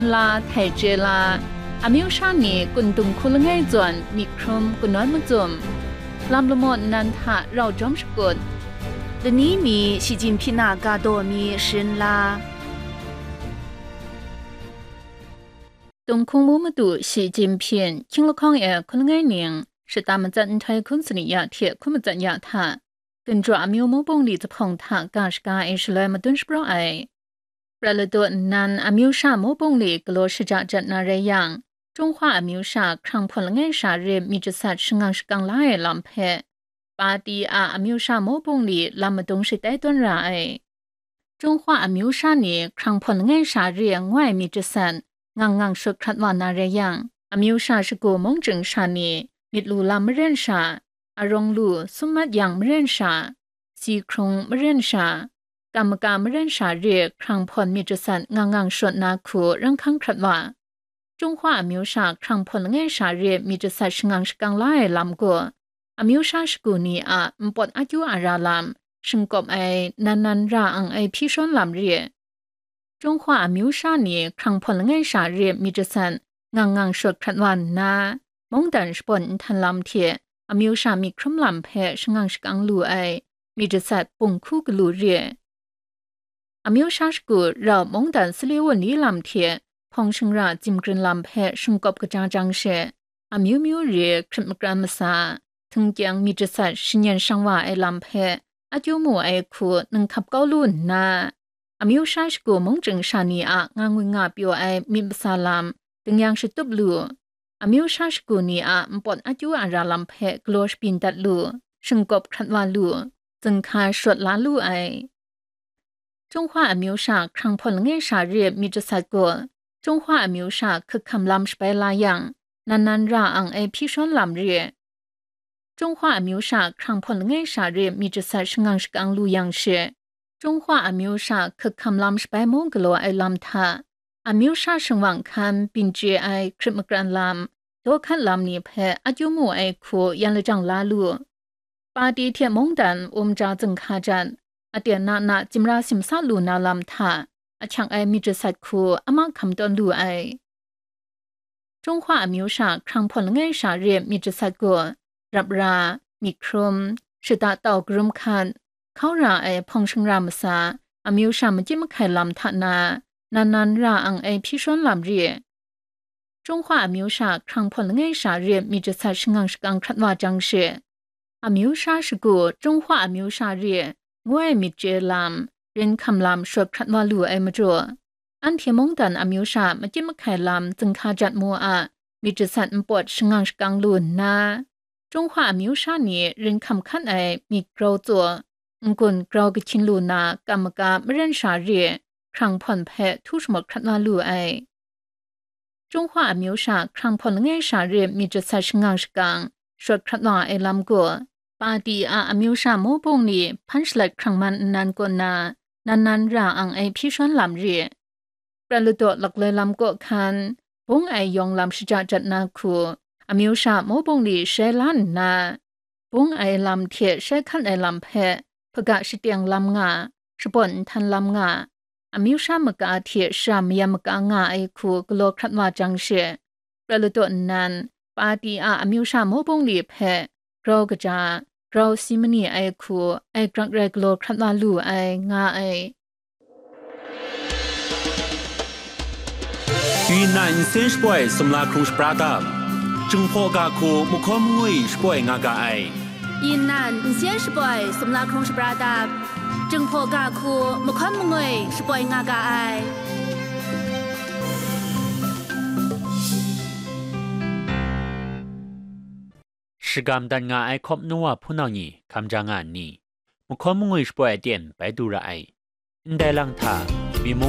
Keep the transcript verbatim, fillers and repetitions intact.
ลาไทเจลาอามิวชานีกุนตุงคุลง่ายจวนมีครมกุนน้อยมจุมลำละมดนันทะเราจอมสกุลเดนี้มี习近平那嘎多มีชินลาตงคงมูมาดูสีจิมเพียนคิงละคองเอคนง่ายเนียง是ตามจันไทยคุณสนิยาเทียคุณจันยาทา跟着阿มิวมูบงลีจะพงทางกาสกาเอชเลยมาดุนสปรไอประเลตัวนั้นอามิวชามูบงลีกลัวสิจะจัดนาเรียงจงว่าอามิวชาครั้งพลง่ายชาเรียมีจะสัตว์ชงังสกังไล่ลำเพปาตีอาอามิวชามูบงลีลำมาดุนสิได้ต้นรายจงว่าอามิวชานี่ครั้งพลง่ายชาเรียงง่ายมีจะสัตว์งังงังสุดขัดวานาเรียงอามิวชาสกูมงจึงชานีมิดลูลามเรียนชาอารมณ์ลูสุมัดยังมเรียนชาสีครงมเรียนชากรรมการมเรียนชาเรียกครั้งพลมีจุสันงังงังสวดนาคูรังคังขัดว่าจงว่าอมิวชาครั้งพลง่ายชาเรียมีจุสันชงังสกังไล่ลำกัวอมิวชาสกูนีอาปปดอายุอาราลามชงกบไอนันนันราอังไอพิชนลำเรียจงว่าอมิวชานีครั้งพลง่ายชาเรียมีจุสันงังงังสวดขัดวันนามงดันสปนทันลำเทียอมิวชามีครมลำเพชงังสกังลูไอมีจุสันปุ่งคู่กลูเรียอามิวชาสกูเรามงดันสลีวันนี้ลำเทียพงชงราจิมกรินลำเพชงกบกระจางจังเชอามิวมิวเรียคริมกรามสาถึงยังมีจุสันชิญญสังวาไอลำเพอายุมัวไอคูนึงขับเก้าลุ่นนาอามิวชาสกูมงจึงชานีอะงางวิงาปิวไอมีภาษาลำถึงยังชิตุบลูอามิวชาสกูนีอะมปนอายุอาราลำเพกลอชปินตัดลูชงกบขัดวาลูจึงคาสวดลาลูไอจงว่าอมิวชาครั้งพลง่ายชาเรียบมีจุสัดกัวจงว่าอมิวชาคือคำลำสไปลายังนันนันราอังไอพิชนลำเรียจงว่าอมิวชาครั้งพลง่ายชาเรียบมีจุสัดชงังสกังลูยังเชจงว่าอมิวชาคือคำลำสไปมงกลัวไอลำทาอมิวชาชงวังคันปินเจไอคริมกรันลำโดขันลำนี้เพออายุมัวไอคูยันละจังลาลูปาดีเทียมงดันอมจาจึงคาจันอเตียนานาจิมราสิมซาลูนาลำทาอชังไอมีจุสัดคูอามาคำตอนลูไอจงว่าอมิวชาครั้งพลง่ายชาเรียบมีจุสัดกัวรับรามีครมชิตาเต่ากรุมคันเข้าราไอพงชงรามสาอมิวชามจิมไข่ลำทานานันนันราอังไอพิชนลำเรียจงว่าอมิวชาครั้งพลง่ายชาเรียบมีจุสัดชงังสกังขัดว่าจังเชอมิวชาสกูจงว่าอมิวชาเรียงวยมีเจลามเรียนคำลามสวดขัดว่าลูไอมาจัวอันเทียมงดันอมิวชามาจิ้มไข่ลามจึงคาจัดมัวอะมีจุสันปวดชงังสกังลูนนาจงว่าอมิวชานี้เรียนคำคันไอมีกราวจัวงกุนกราวกิชินลูนากรรมกาไม่เรียนชาเรียครั้งผ่อนแพ้ทุสมดขัดว่าลูไอจงว่าอมิวชาครั้งผ่อนง่ายชาเรียมีจุสันชงังสกังสวดขัดว่าไอลำกัวปาดีอาอมิวชาโมบงนีพันสลัดครั้งมันนันกนานันนันราอังไอพิชวนลำเรียประลุตหลักเลยลำกคันบงไอยองลำชิจาจัดนาคูอมิวชาโมบงนีเชลันนาบงไอลำเทียเชคันไอลำเพพกะชิเตียงลำงาสปนทันลำงาอมิวชามกาเทียชามยามกางาไอคูกโลคัดว่าจังเชประลุตนันปาดีอาอมิวชาโมบงนีเพกรอกจาเราซิมนีไอคูไอกรักเรกโลครัดว่าลูไองาไอ云南新สปอยสมลาครูสปราดาจึงพอกาคูมุขมงวยสปอยงากาไอยินนัน新สปอยสมลาครูสปราดาจึงพอกาคูมุขมงวยสปอยงากาไอ是甘丹nga ai khop nuwa phunau ni kamja nga ni mukhom ngui spoi tien pai du ra ai indai lang tha mi mong